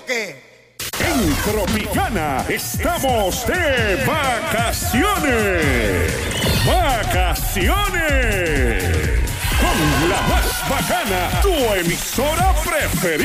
o qué? En Tropicana estamos de vacaciones. ¡Vacaciones! Con la más bacana, tu emisora preferida.